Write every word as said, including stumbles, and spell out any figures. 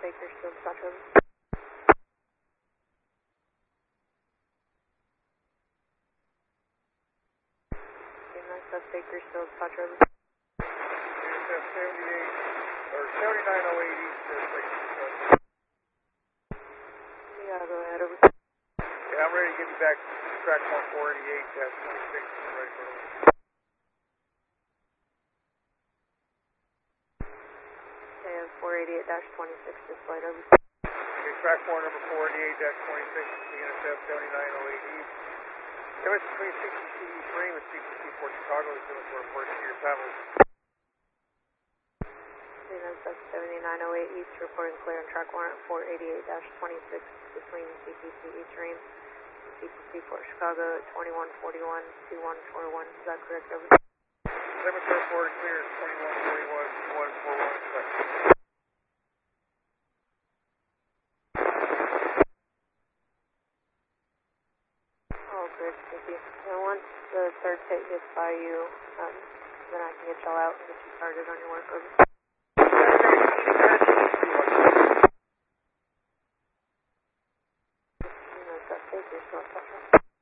Bakersfield, Touch over. Intercept Bakersfield, Touch over. Intercept seventy-eight, or seventy-nine oh eight east of Bakersfield. Yeah, go ahead over. Yeah, I'm ready to get you back to track one four eighty-eight, that's twenty-six, I'm ready for it. Okay, four eighty-eight dash twenty-six, displayed over. Okay, track four number four eighty-eight dash twenty-six, the intercept seventy-nine oh eight east. M S three sixty C East Marine with C P C Port Chicago is doing for report to your travels. Intercept seventy-nine oh eight east, reporting clear on track one at four eighty-eight dash twenty-six between C P C East Marine and C P C Port Chicago at twenty-one forty-one, twenty-one forty-one, is that correct over? Seven report clear twenty-one forty-one, twenty-one forty-one, correct. Oh, good, thank you. And once the third tape gets by you, um, then I can get y'all out and get you started on your work over. You know, that's Bakersfield, Touch over.